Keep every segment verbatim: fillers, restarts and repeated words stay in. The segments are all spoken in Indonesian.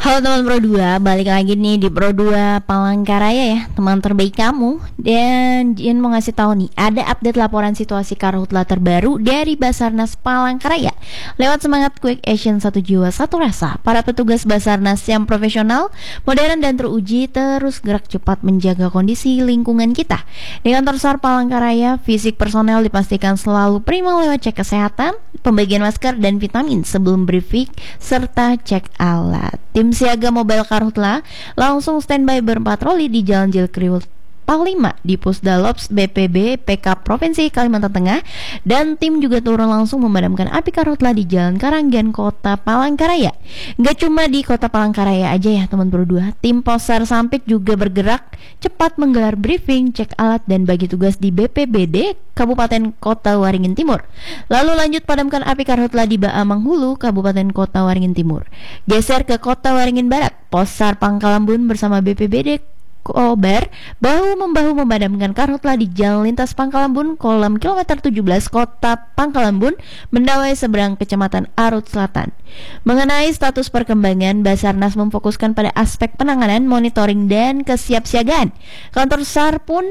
Halo teman Pro dua, balik lagi nih di Pro dua Palangkaraya ya, teman terbaik kamu. Dan Jin mau ngasih tahu nih, ada update laporan situasi karhutla terbaru dari Basarnas Palangkaraya. Lewat semangat quick action satu jiwa satu rasa, para petugas Basarnas yang profesional, modern dan teruji terus gerak cepat menjaga kondisi lingkungan kita. Di kantor SAR Palangkaraya, fisik personel dipastikan selalu prima lewat cek kesehatan, pembagian masker dan vitamin sebelum briefing serta cek alat. Tim siaga mobile karhutla langsung standby berpatroli di Jalan Jilkriwut Panglima di Pusdalops B P B P K Provinsi Kalimantan Tengah, dan tim juga turun langsung memadamkan api karhutla di Jalan Karanggan Kota Palangkaraya. Gak cuma di Kota Palangkaraya aja ya teman Pro dua, tim Posar Sampit juga bergerak cepat menggelar briefing, cek alat dan bagi tugas di B P B D Kabupaten Kota Waringin Timur. Lalu lanjut padamkan api karhutla di Baamang Hulu, Kabupaten Kota Waringin Timur. Geser ke Kota Waringin Barat, Posar Pangkalambun bersama B P B D Kober bahu-membahu memadamkan karhutla di Jalan Lintas Pangkalambun, Kolam kilometer tujuh belas Kota Pangkalambun, Mendawai seberang Kecamatan Arut Selatan. Mengenai status perkembangan, Basarnas memfokuskan pada aspek penanganan, monitoring dan kesiapsiagaan. Kantor SAR pun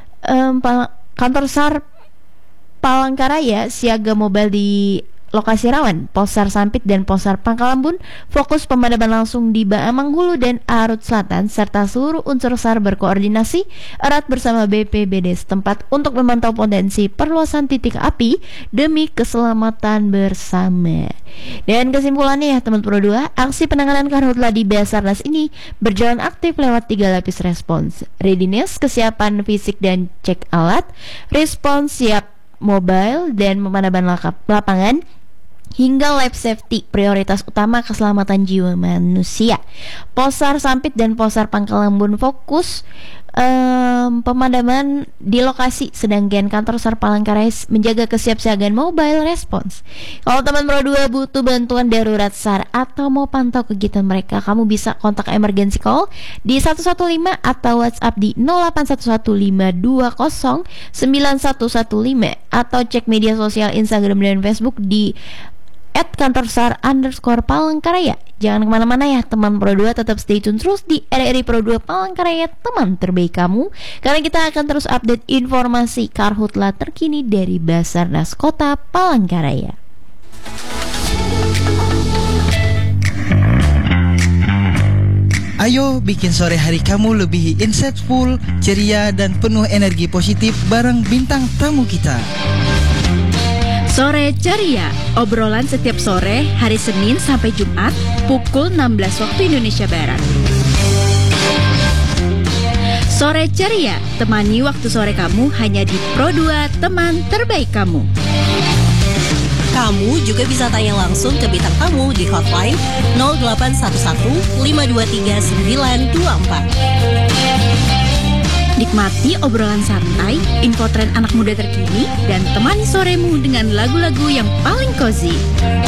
um, pal- kantor SAR Palangkaraya siaga mobile di lokasi rawan, Posar Sampit dan Posar Pangkalambun fokus pemadaman langsung di Baamang Hulu dan Arut Selatan, serta seluruh unsur SAR berkoordinasi erat bersama B P B D setempat untuk memantau potensi perluasan titik api demi keselamatan bersama. Dan kesimpulannya ya teman Pro dua, aksi penanganan karhutla di Basarnas ini berjalan aktif lewat tiga lapis respons: readiness, kesiapan fisik dan cek alat, respons siap mobile dan pemadaman lapangan, hingga life safety, prioritas utama keselamatan jiwa manusia. Posar Sampit dan Posar Pangkalambun fokus um, pemadaman di lokasi, sedangkan kantor SAR Palangkaraya menjaga kesiapsiagaan mobile response. Kalau teman Pro dua butuh bantuan darurat SAR atau mau pantau kegiatan mereka, kamu bisa kontak emergency call di satu satu lima atau WhatsApp di nol delapan satu satu lima dua nol sembilan satu satu lima, atau cek media sosial Instagram dan Facebook di at kantor SAR underscore Palangkaraya. Jangan kemana-mana ya teman Pro dua, tetap stay tune terus di R R I Pro dua Palangkaraya, teman terbaik kamu, karena kita akan terus update informasi karhutla terkini dari Basarnas Kota Palangkaraya. Ayo bikin sore hari kamu lebih insightful, ceria dan penuh energi positif bareng bintang tamu kita. Sore Ceria, obrolan setiap sore hari Senin sampai Jumat pukul enam belas waktu Indonesia Barat. Sore Ceria, temani waktu sore kamu hanya di Pro dua, teman terbaik kamu. Kamu juga bisa tanya langsung ke bintang tamu di hotline nol delapan satu satu lima dua tiga sembilan dua empat. Nikmati obrolan santai, info tren anak muda terkini, dan temani soremu dengan lagu-lagu yang paling cozy.